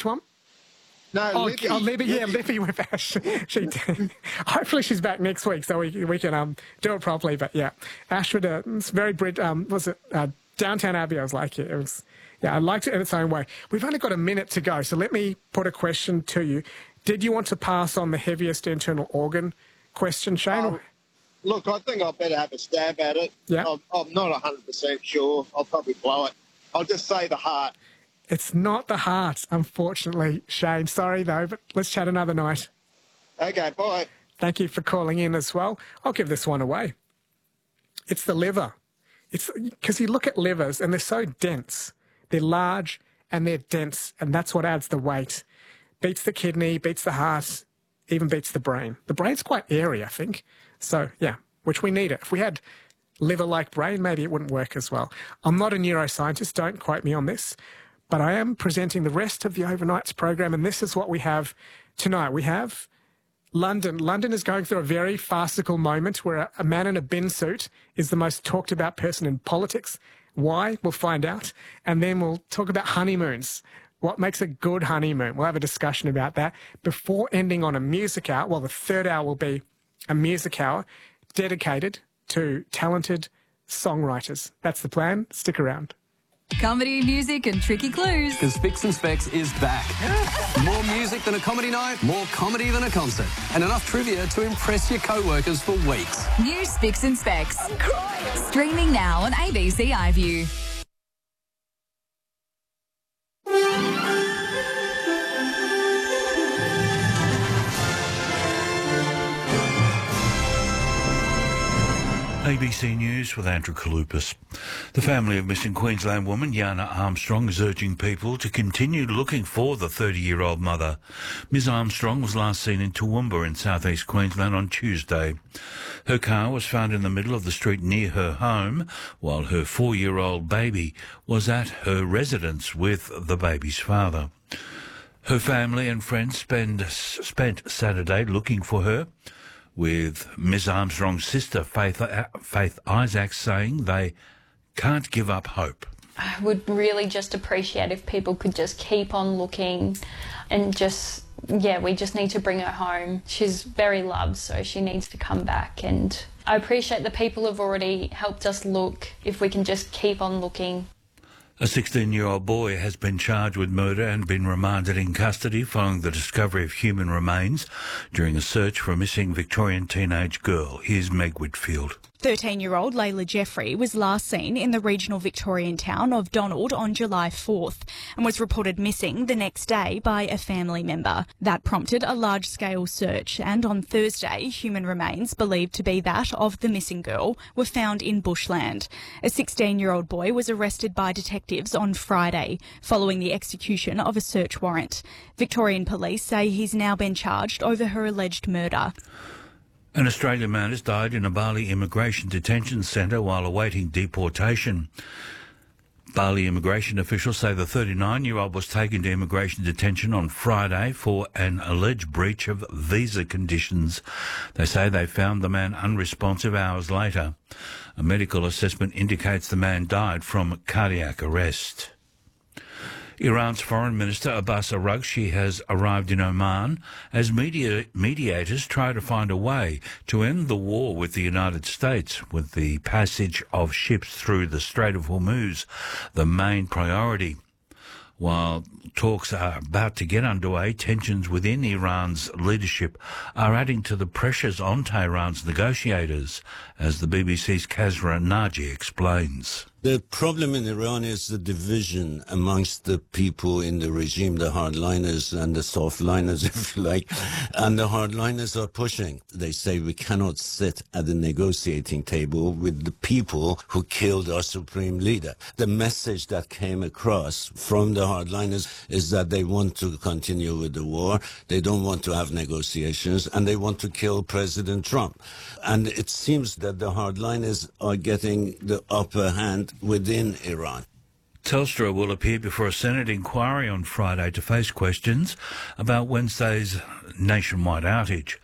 Which one? No, Libby. Libby, yeah, Libby with Ash. Hopefully she's back next week so we can do it properly. But yeah, Ash with it's very Downton Abbey. I was like, it was, I liked it in its own way. We've only got a minute to go, so let me put a question to you. Did you want to pass on the heaviest internal organ question, Shane? Look, I think I better have a stab at it. Yeah. I'm not 100% sure. I'll probably blow it. I'll just say the heart. It's not the heart, unfortunately, Shane. Sorry, though, but let's chat another night. Okay, bye. Thank you for calling in as well. I'll give this one away. It's the liver. It's because you look at livers and they're so dense. They're large and they're dense, and that's what adds the weight. Beats the kidney, beats the heart, even beats the brain. The brain's quite airy, I think. So, yeah, which we need it. If we had liver-like brain, maybe it wouldn't work as well. I'm not a neuroscientist, don't quote me on this. But I am presenting the rest of the Overnights program, and this is what we have tonight. We have London. London is going through a very farcical moment where a man in a bin suit is the most talked about person in politics. Why? We'll find out. And then we'll talk about honeymoons. What makes a good honeymoon? We'll have a discussion about that before ending on a music hour. Well, the third hour will be a music hour dedicated to talented songwriters. That's the plan. Stick around. Comedy, music and tricky clues. Because Spicks and Specs is back. More music than a comedy night, more comedy than a concert, and enough trivia to impress your co-workers for weeks. New Spicks and Specs. I'm crying. Streaming now on ABC iView. ABC News with Andrew Kalupas. The family of missing Queensland woman Yana Armstrong is urging people to continue looking for the 30-year-old mother. Ms Armstrong was last seen in Toowoomba in southeast Queensland on Tuesday. Her car was found in the middle of the street near her home, while her 4-year-old baby was at her residence with the baby's father. Her family and friends spent Saturday looking for her, with Ms Armstrong's sister, Faith Isaacs, saying they can't give up hope. I would really just appreciate if people could just keep on looking and we just need to bring her home. She's very loved, so she needs to come back. And I appreciate the people who've already helped us look, if we can just keep on looking. A 16-year-old boy has been charged with murder and been remanded in custody following the discovery of human remains during a search for a missing Victorian teenage girl. Here's Meg Whitfield. 13-year-old Layla Jeffrey was last seen in the regional Victorian town of Donald on July 4th and was reported missing the next day by a family member. That prompted a large-scale search, and on Thursday, human remains believed to be that of the missing girl were found in bushland. A 16-year-old boy was arrested by detectives on Friday following the execution of a search warrant. Victorian police say he's now been charged over her alleged murder. An Australian man has died in a Bali immigration detention centre while awaiting deportation. Bali immigration officials say the 39-year-old was taken to immigration detention on Friday for an alleged breach of visa conditions. They say they found the man unresponsive hours later. A medical assessment indicates the man died from cardiac arrest. Iran's Foreign Minister Abbas Araghchi has arrived in Oman as mediators try to find a way to end the war with the United States, with the passage of ships through the Strait of Hormuz the main priority. While talks are about to get underway, tensions within Iran's leadership are adding to the pressures on Tehran's negotiators, as the BBC's Kazra Naji explains. The problem in Iran is the division amongst the people in the regime, the hardliners and the softliners, if you like. And the hardliners are pushing. They say we cannot sit at the negotiating table with the people who killed our supreme leader. The message that came across from the hardliners is that they want to continue with the war, they don't want to have negotiations, and they want to kill President Trump. And it seems that the hardliners are getting the upper hand within Iran. Telstra will appear before a Senate inquiry on Friday to face questions about Wednesday's nationwide outage.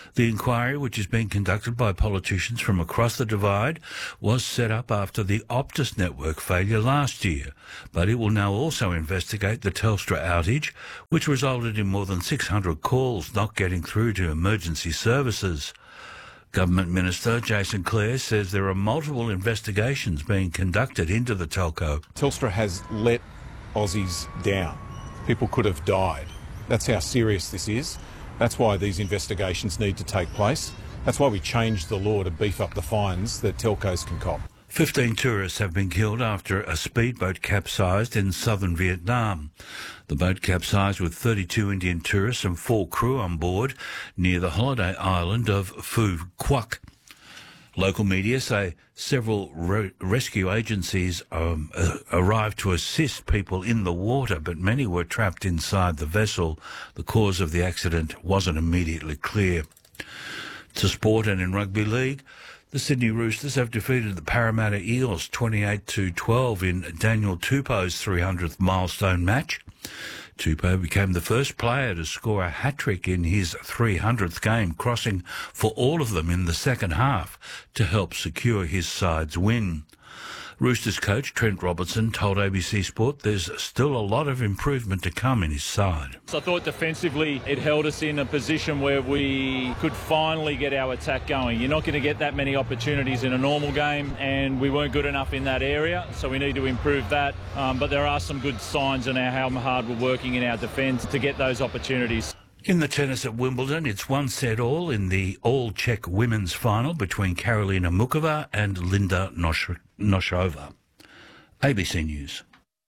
The inquiry, which is being conducted by politicians from across the divide, was set up after the Optus network failure last year, but it will now also investigate the Telstra outage, which resulted in more than 600 calls not getting through to emergency services. Government Minister Jason Clare says there are multiple investigations being conducted into the telco. Telstra has let Aussies down. People could have died. That's how serious this is. That's why these investigations need to take place. That's why we changed the law to beef up the fines that telcos can cop. 15 tourists have been killed after a speedboat capsized in southern Vietnam. The boat capsized with 32 Indian tourists and 4 crew on board near the holiday island of Phu Quoc. Local media say several rescue agencies arrived to assist people in the water, but many were trapped inside the vessel. The cause of the accident wasn't immediately clear. To sport and in rugby league, the Sydney Roosters have defeated the Parramatta Eels 28-12 in Daniel Tupou's 300th milestone match. Tupou became the first player to score a hat-trick in his 300th game, crossing for all of them in the second half to help secure his side's win. Roosters coach Trent Robertson told ABC Sport there's still a lot of improvement to come in his side. So I thought defensively it held us in a position where we could finally get our attack going. You're not going to get that many opportunities in a normal game, and we weren't good enough in that area, so we need to improve that. But there are some good signs in how hard we're working in our defence to get those opportunities. In the tennis at Wimbledon, it's 1-set-all in the all-Czech women's final between Karolina Mukova and Linda Noshova. ABC News.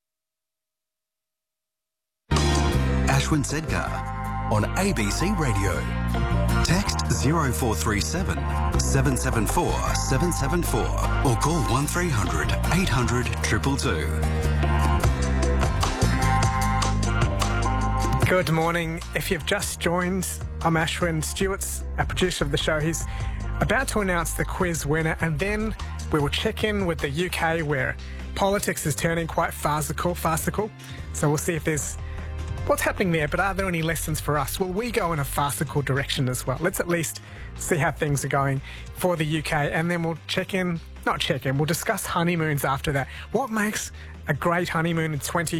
Ashwin Sedgar on ABC Radio. Text 0437 774 774 or call 1300 800 222. Good morning. If you've just joined, I'm Ashwin. Stewart's a producer of the show. He's about to announce the quiz winner, and then we will check in with the UK, where politics is turning quite farcical. So we'll see if there's what's happening there, but are there any lessons for us? Will we go in a farcical direction as well? Let's at least see how things are going for the UK, and then we'll we'll discuss honeymoons after that. What makes a great honeymoon in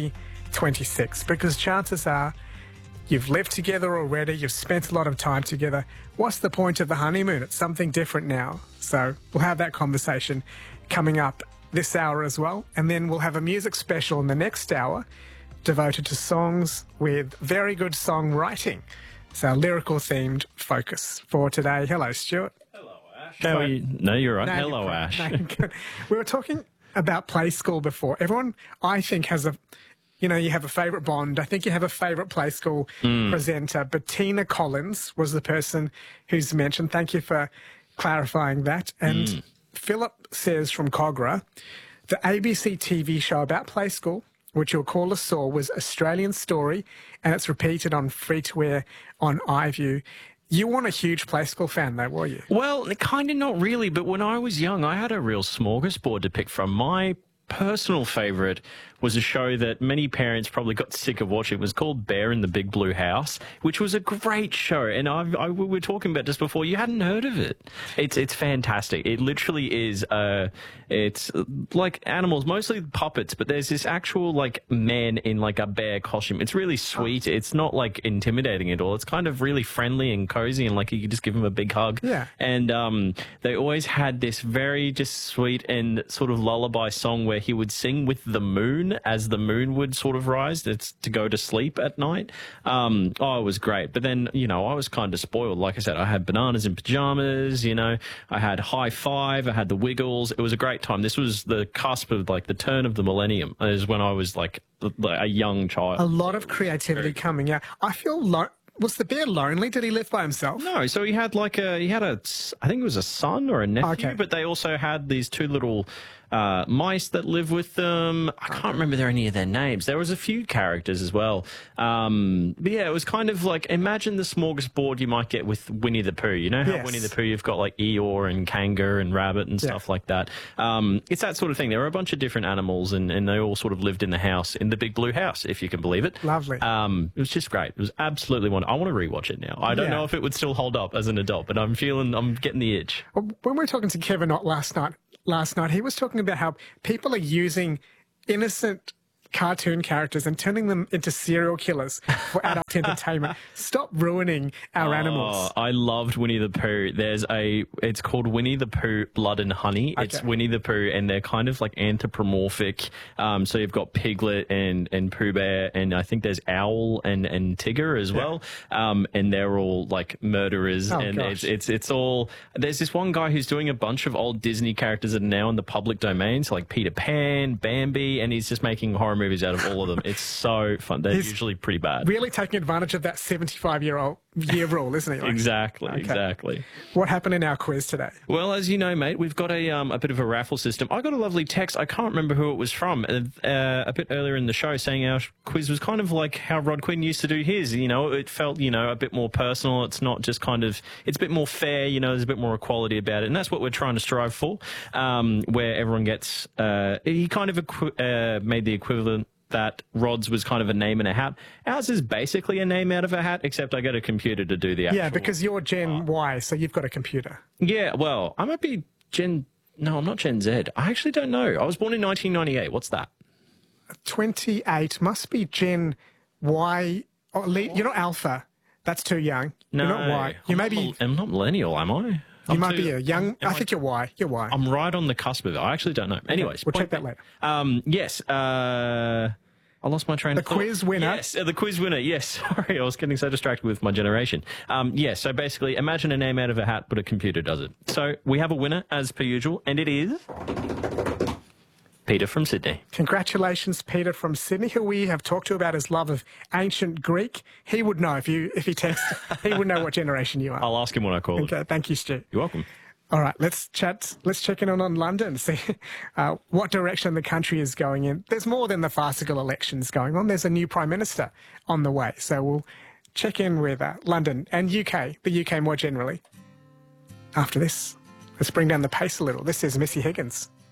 2026? Because chances are you've lived together already, you've spent a lot of time together. What's the point of the honeymoon? It's something different now. So we'll have that conversation coming up this hour as well. And then we'll have a music special in the next hour devoted to songs with very good songwriting. So a lyrical themed focus for today. Hello, Stuart. Hello, Ash. How are you? No, you're right. Hello, Ash. We were talking about Play School before. Everyone, I think, has you have a favourite Bond. I think you have a favourite Play School presenter. Bettina Collins was the person who's mentioned. Thank you for clarifying that. And Philip says from Cogra, the ABC TV show about Play School, which your caller saw, was Australian Story, and it's repeated on free-to-air on iView. You weren't a huge Play School fan, though, were you? Well, kind of not really, but when I was young, I had a real smorgasbord to pick from. My personal favourite was a show that many parents probably got sick of watching. It was called Bear in the Big Blue House, which was a great show. And we were talking about just before, you hadn't heard of it. It's fantastic. It literally is, it's like animals, mostly puppets, but there's this actual like man in like a bear costume. It's really sweet. It's not like intimidating at all. It's kind of really friendly and cozy, and like you could just give him a big hug. Yeah. And they always had this very just sweet and sort of lullaby song where he would sing with the moon as the moon would sort of rise. It's to go to sleep at night. It was great. But then, I was kind of spoiled. Like I said, I had Bananas in Pajamas, I had High Five, I had the Wiggles. It was a great time. This was the cusp of like the turn of the millennium, is when I was like a young child. A lot of creativity coming out. I feel was the bear lonely? Did he live by himself? No, so he had I think it was a son or a nephew, but they also had these two little mice that live with them. I can't remember any of their names. There was a few characters as well. But yeah, it was kind of like, imagine the smorgasbord you might get with Winnie the Pooh. You know how Yes. Winnie the Pooh, you've got like Eeyore and Kanga and Rabbit and stuff like that. It's that sort of thing. There were a bunch of different animals, and they all sort of lived in the house, in the big blue house, if you can believe it. Lovely. It was just great. It was absolutely wonderful. I want to rewatch it now. I don't know if it would still hold up as an adult, but I'm getting the itch. When we were talking to Kevin Ott last night, he was talking about how people are using innocent cartoon characters and turning them into serial killers for adult entertainment. Stop ruining our animals. I loved Winnie the Pooh. It's called Winnie the Pooh Blood and Honey. Okay. It's Winnie the Pooh, and they're kind of like anthropomorphic. So you've got Piglet and Pooh Bear, and I think there's Owl and Tigger as well. And they're all like murderers. And gosh. it's all, there's this one guy who's doing a bunch of old Disney characters that are now in the public domain. So like Peter Pan, Bambi, and he's just making horror movies out of all of them. It's so fun. They're usually pretty bad. Really taking advantage of that 75-year rule, isn't he? Like, Exactly. What happened in our quiz today? Well, as you know, mate, we've got a bit of a raffle system. I got a lovely text. I can't remember who it was from a bit earlier in the show, saying our quiz was kind of like how Rod Quinn used to do his. You know, it felt, a bit more personal. It's not just it's a bit more fair. There's a bit more equality about it. And that's what we're trying to strive for, where everyone gets, he kind of made the equivalent that Rod's was kind of a name in a hat. Ours is basically a name out of a hat, except I get a computer to do the actual... Yeah, because you're Gen Y, so you've got a computer. Yeah, well, I might be No, I'm not Gen Z. I actually don't know. I was born in 1998. What's that? 28 must be Gen Y. Oh, you're not Alpha. That's too young. No, you're not Y. You may be... I'm not millennial, am I? You might be a young... I think you're Y. You're Y. I'm right on the cusp of it. I actually don't know. Anyways. We'll check that later. Yes. I lost my train of thought. The quiz winner. Yes, the quiz winner. Yes, sorry, I was getting so distracted with my generation. Yes, so basically, imagine a name out of a hat, but a computer does it. So we have a winner, as per usual, and it is Peter from Sydney. Congratulations, Peter from Sydney, who we have talked to about his love of ancient Greek. He would know if he texts. He would know what generation you are. I'll ask him when I call him. Okay, thank you, Stu. You're welcome. All right, let's chat. Let's check in on London, see what direction the country is going in. There's more than the farcical elections going on. There's a new Prime Minister on the way. So we'll check in with London and UK, the UK more generally. After this, let's bring down the pace a little. This is Missy Higgins.